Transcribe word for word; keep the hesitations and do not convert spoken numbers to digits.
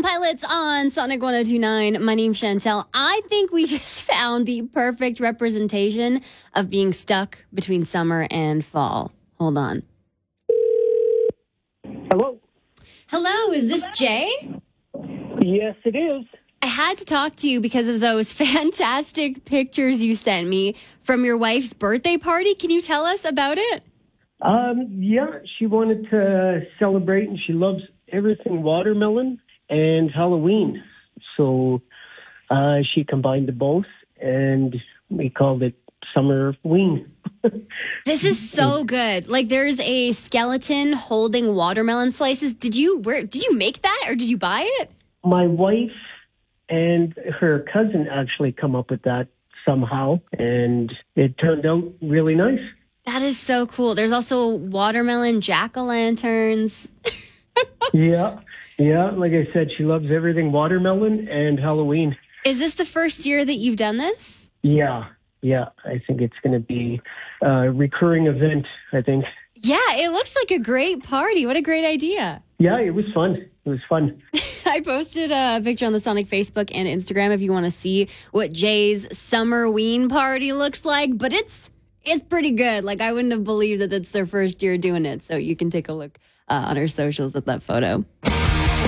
Pilots on Sonic one oh two point nine. My name's Chantel. I think we just found the perfect representation of being stuck between summer and fall. Hold on. Hello. Hello, is this Jay? Yes, it is. I had to talk to you because of those fantastic pictures you sent me from your wife's birthday party. Can you tell us about it? Um, yeah, she wanted to celebrate, and she loves everything watermelon and Halloween. So uh, she combined the both, and we called it Summerween. This is so good. Like, there's a skeleton holding watermelon slices. Did you where did you make that, or did you buy it? My wife and her cousin actually come up with that somehow, and it turned out really nice. That is so cool. There's also watermelon jack-o'-lanterns. yeah, yeah. Like I said, she loves everything watermelon and Halloween. Is this the first year that you've done this? Yeah, yeah. I think it's going to be a recurring event, I think. Yeah, it looks like a great party. What a great idea. Yeah, it was fun. It was fun. I posted a picture on the Sonic Facebook and Instagram if you want to see what Jay's Summerween party looks like. But it's it's pretty good. Like, I wouldn't have believed that it's their first year doing it. So you can take a look uh, on our socials at that photo.